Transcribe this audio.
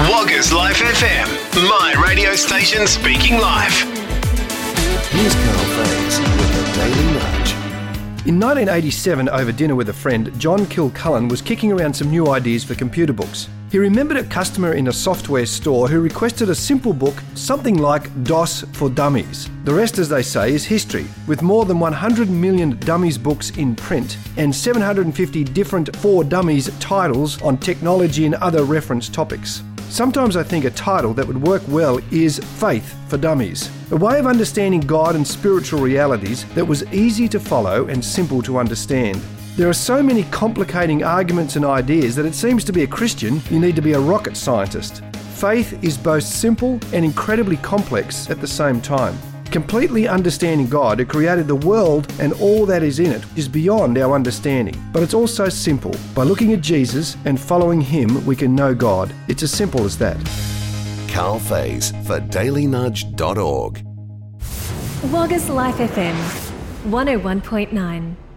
Woggers Life FM, my radio station speaking live. Here's Carl Faze with the Daily Nudge. In 1987, over dinner with a friend, John Kilcullen was kicking around some new ideas for computer books. He remembered a customer in a software store who requested a simple book, something like DOS for Dummies. The rest, as they say, is history, with more than 100 million Dummies books in print and 750 different For Dummies titles on technology and other reference topics. Sometimes I think a title that would work well is Faith for Dummies, a way of understanding God and spiritual realities that was easy to follow and simple to understand. There are so many complicating arguments and ideas that it seems to be a Christian, you need to be a rocket scientist. Faith is both simple and incredibly complex at the same time. Completely understanding God who created the world and all that is in it is beyond our understanding. But it's also simple. By looking at Jesus and following him, we can know God. It's as simple as that. Carl Faze for dailynudge.org. Woggers Life FM 101.9.